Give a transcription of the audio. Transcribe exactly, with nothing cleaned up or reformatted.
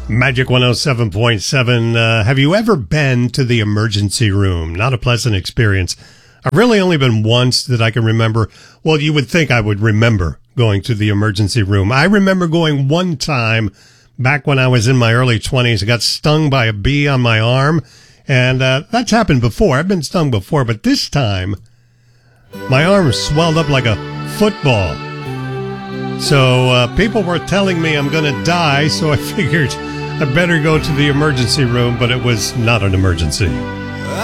Magic one oh seven point seven. Uh, have you ever been to the emergency room? Not a pleasant experience. I've really only been once that I can remember. Well, you would think I would remember going to the emergency room. I remember going one time back when I was in my early twenties. I got stung by a bee on my arm, and uh, that's happened before. I've been stung before, but this time my arm swelled up like a football. So uh, people were telling me I'm going to die, so I figured I better go to the emergency room, but it was not an emergency.